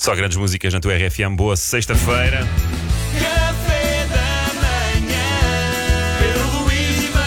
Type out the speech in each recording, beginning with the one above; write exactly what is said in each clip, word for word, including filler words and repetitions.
Só grandes músicas na tua R F M. Boa sexta-feira. Café da manhã, Pedro Luís e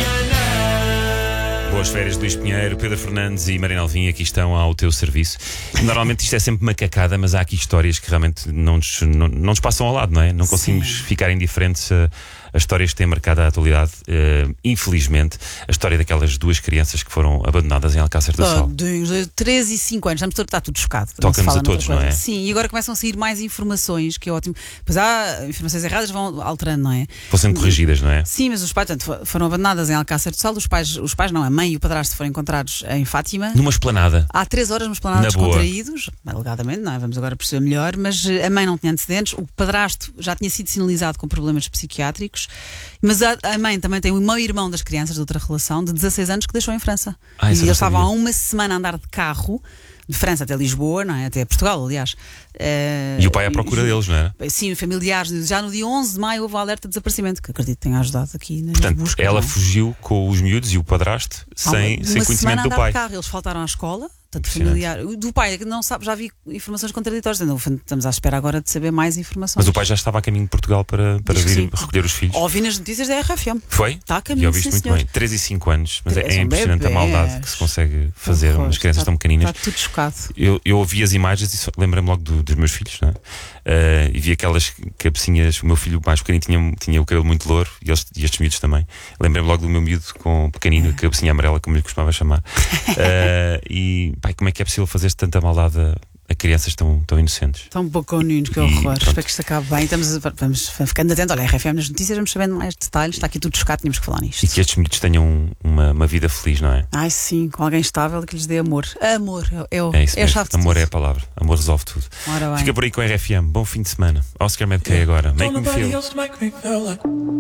Mariana. Boas férias de Luís Pinheiro, Pedro Fernandes e Mariana Alvim aqui estão ao teu serviço. Normalmente isto é sempre macacada, mas há aqui histórias que realmente não nos, não, não nos passam ao lado, não é? Não conseguimos Sim. ficar indiferentes a, a histórias que têm marcado a atualidade. Uh, infelizmente, a história daquelas duas crianças que foram abandonadas em Alcácer do Sal. Oh, de treze e cinco anos, estamos todo, está tudo chocado. Não se Toca-nos fala a todos, noutra não é? coisa. Sim, e agora começam a sair mais informações, que é ótimo. Pois há informações erradas, vão alterando, não é? Vão sendo corrigidas, não é? Sim, mas os pais, portanto, foram abandonadas em Alcácer do Sal. Os pais, os pais não, a mãe e o padrasto foram encontrados em Fátima. Numa esplanada. Há três horas nos planados Na boa. contraídos, alegadamente, não é? Vamos agora perceber melhor, mas a mãe não tinha antecedentes, o padrasto já tinha sido sinalizado com problemas psiquiátricos, mas a, a mãe também tem um meio-irmão das crianças de outra relação, de dezasseis anos, que deixou em França. Ah, e isso eu não eles estavam há sabia. uma semana a andar de carro, de França até Lisboa, não é? Até Portugal, aliás. Eh, E o pai à procura deles, não era? Sim, familiares. Já no dia onze de maio houve o alerta de desaparecimento, que acredito que tenha ajudado aqui nas Portanto, buscas. ela não é? fugiu com os miúdos e o padrasto Há uma- sem, sem uma semana conhecimento a do andar pai. de carro, eles faltaram à escola, tanto Impressionante. familiar. Do pai, é que não sabe, já vi informações contraditórias. Então, estamos à espera agora de saber mais informações. Mas o pai já estava a caminho de Portugal para, para Diz que vir sim. recolher os filhos. Ouvi nas notícias da R F M. Foi? Está a E caminho, ouviste sim, muito senhor. bem. três e cinco anos, mas é, Três, é são impressionante a bebés. maldade que se consegue fazer Horror, umas crianças está- tão pequeninas. Está tudo chocado. Eu, eu ouvi as imagens e só- lembrei-me logo do- dos meus filhos, não é? Eh, e vi aquelas cabecinhas. O meu filho mais pequenino tinha, tinha o cabelo muito louro e, eles, e estes miúdos também. Lembrei-me logo do meu miúdo com pequenino, cabecinha amarela, como lhe costumava chamar. Eh, e pai, como é que é possível fazer tanta maldade a, a crianças tão, tão inocentes? Estão um pouco unidos, que E, horror. pronto. Espero que isto acabe bem. Estamos, a- vamos ficando atentos. Olha, a R F M nas notícias, vamos sabendo mais detalhes. Está aqui tudo chocado, tínhamos que falar nisto. E que estes miúdos tenham uma, uma vida feliz, não é? Ai, sim, com alguém estável que lhes dê amor. Amor, é, o- É isso é a mesmo. chave de Amor tudo. é a palavra. Amor resolve tudo. Ora bem. Fica por aí com a R F M. Bom fim de semana. Oscar Medkay agora. Make Don't me nobody feel. else make me feel like.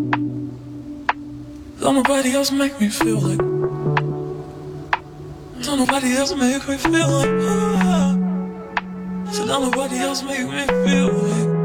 Don't nobody else make me feel like. Don't nobody else make me feel like. Ah. So don't nobody else make me feel like.